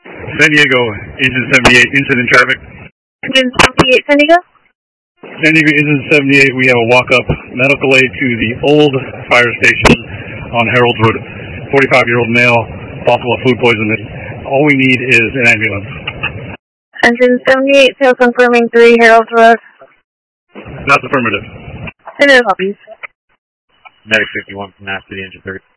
San Diego, engine 78, incident traffic. Engine 78, San Diego? San Diego, engine 78, we have a walk-up medical aid to the old fire station on Harold's Road. 45-year-old male, possible food poisoning. All we need is an ambulance. Engine 78, tail confirming 3 Harold's Road. That's affirmative. Send it a copy. Medic 51 from Nash City, engine 30.